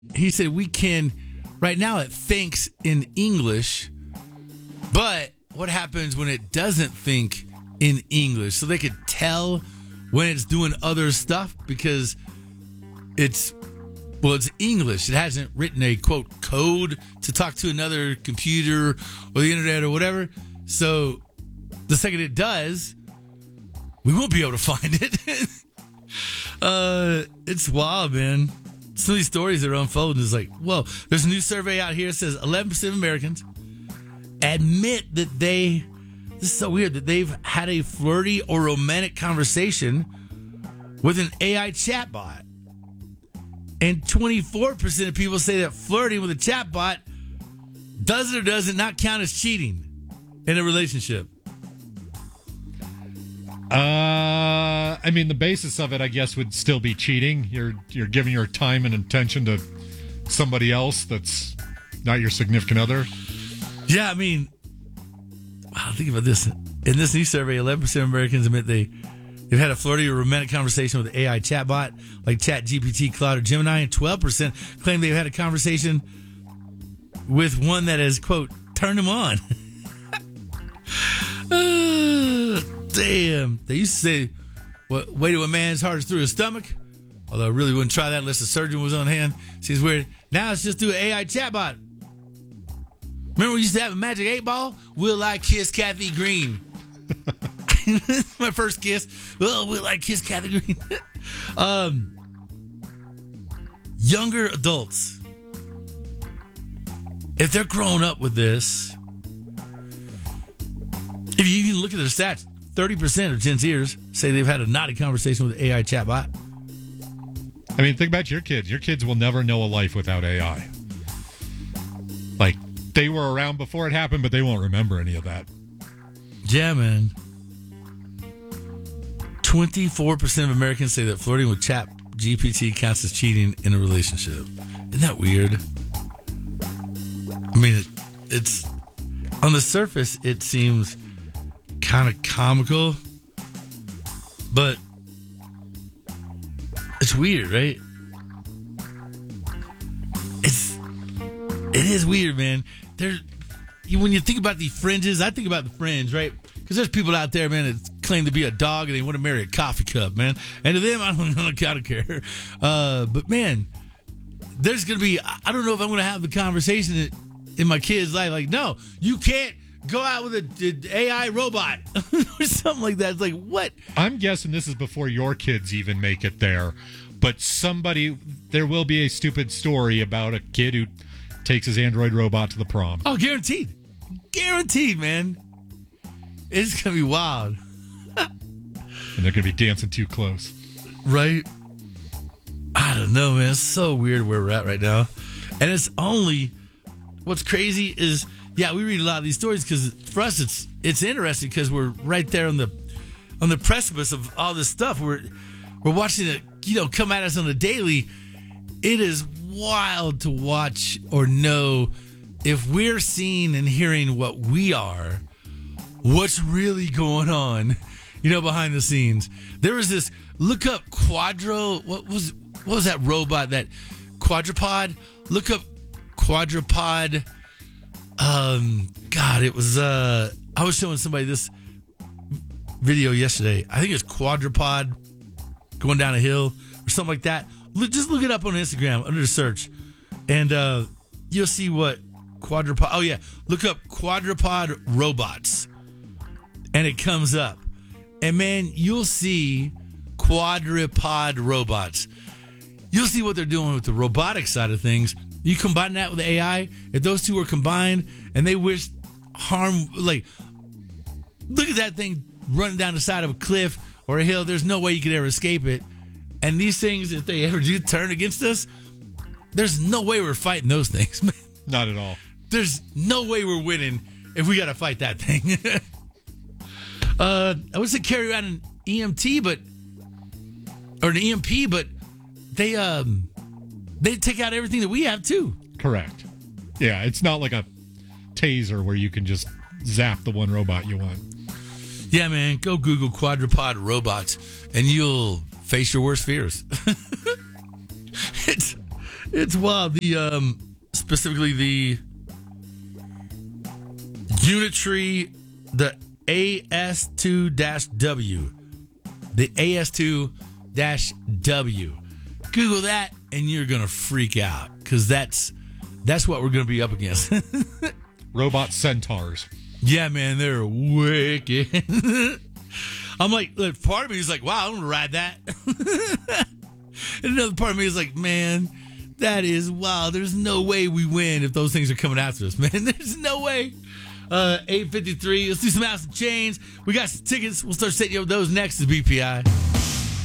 He said we can, right now it thinks in English, but what happens when it doesn't think in English? So they could tell when it's doing other stuff because it's English. It hasn't written a, quote, code to talk to another computer or the internet or whatever. So the second it does, we won't be able to find it. It's wild, man. Some of these stories that are unfolding is like, whoa. There's a new survey out here that says 11% of Americans admit that this is so weird, that they've had a flirty or romantic conversation with an AI chatbot. And 24% of people say that flirting with a chatbot does or does not count as cheating in a relationship. I mean, the basis of it, I guess, would still be cheating. You're giving your time and attention to somebody else that's not your significant other. Yeah, I mean, wow, think about this. In this new survey, 11% of Americans admit they've had a flirty or romantic conversation with an AI chatbot like ChatGPT, Claude, or Gemini, and 12% claim they've had a conversation with one that has, quote, turned them on. Damn. They used to say, wait till a man's heart is through his stomach. Although I really wouldn't try that unless a surgeon was on hand. Seems weird. Now it's just through an AI chatbot. Remember we used to have a magic 8-ball? Will I kiss Kathy Green? My first kiss. Oh, will I kiss Kathy Green? Younger adults, if they're growing up with this, if you even look at their stats, 30% of Gen Zers say they've had a naughty conversation with an AI chatbot. I mean, think about your kids. Your kids will never know a life without AI. Like, they were around before it happened, but they won't remember any of that. Yeah, man. 24% of Americans say that flirting with ChatGPT counts as cheating in a relationship. Isn't that weird? I mean, it's on the surface, it seems kind of comical, but it's weird, right? It is weird, man. When you think about the fringes, I think about the fringe, right? Because there's people out there, man, that claim to be a dog and they want to marry a coffee cup, man. And to them, I don't care. But man, there's gonna be, I don't know if I'm gonna have the conversation in my kid's life, like, no, you can't go out with an AI robot or something like that. It's like, what? I'm guessing this is before your kids even make it there. But there will be a stupid story about a kid who takes his android robot to the prom. Oh, guaranteed. Guaranteed, man. It's going to be wild. And they're going to be dancing too close. Right? I don't know, man. It's so weird where we're at right now. And what's crazy is, yeah, we read a lot of these stories because for us it's interesting because we're right there on the precipice of all this stuff. We're watching it, come at us on a daily. It is wild to watch or know if we're seeing and hearing what we are, what's really going on, behind the scenes. There was this, look up Quadro, what was that robot, that quadrupod? Look up quadrupod. God, it was, I was showing somebody this video yesterday. I think it's quadrupod going down a hill or something like that. Just look it up on Instagram under the search and, you'll see what quadrupod. Oh yeah. Look up quadrupod robots and it comes up and man, you'll see quadrupod robots. You'll see what they're doing with the robotic side of things. You combine that with the AI, if those two are combined and they wish harm, like, look at that thing running down the side of a cliff or a hill. There's no way you could ever escape it. And these things, if they ever do turn against us, there's no way we're fighting those things, man. Not at all. There's no way we're winning if we got to fight that thing. I would say carry around an EMT, or an EMP, but they take out everything that we have too. Correct. Yeah, it's not like a taser where you can just zap the one robot you want. Yeah, man, go Google quadrupod robots and you'll face your worst fears. It's wild. The specifically the Unitree, the AS2-W. The AS2-W. Google that and you're gonna freak out because that's what we're gonna be up against. Robot centaurs. Yeah, man, they're wicked. I'm like, look, part of me is like, wow, I'm gonna ride that. And another part of me is like, man, that is wild. There's no way we win if those things are coming after us, man. There's no way. 8:53. Let's do some House of Chains. We got some tickets. We'll start setting you up with those next as BPI.